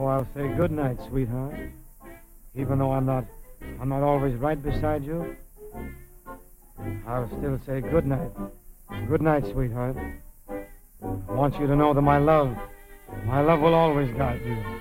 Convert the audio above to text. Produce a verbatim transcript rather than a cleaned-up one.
I'll say good night, sweetheart. Even though I'm not, I'm not always right beside you, I'll still say good night. Good night, sweetheart. I want you to know that my love, my love will always guide you.